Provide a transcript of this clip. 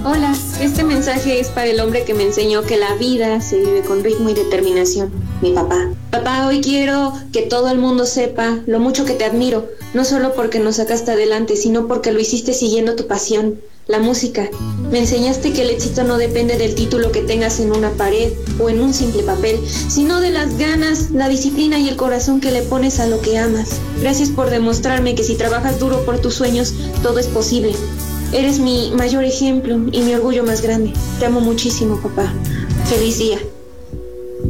Hola, este mensaje es para el hombre que me enseñó que la vida se vive con ritmo y determinación, mi papá. Papá, hoy quiero que todo el mundo sepa lo mucho que te admiro, no solo porque nos sacaste adelante, sino porque lo hiciste siguiendo tu pasión, la música. Me enseñaste que el éxito no depende del título que tengas en una pared o en un simple papel, sino de las ganas, la disciplina y el corazón que le pones a lo que amas. Gracias por demostrarme que si trabajas duro por tus sueños, todo es posible. Eres mi mayor ejemplo y mi orgullo más grande. Te amo muchísimo, papá. Feliz día.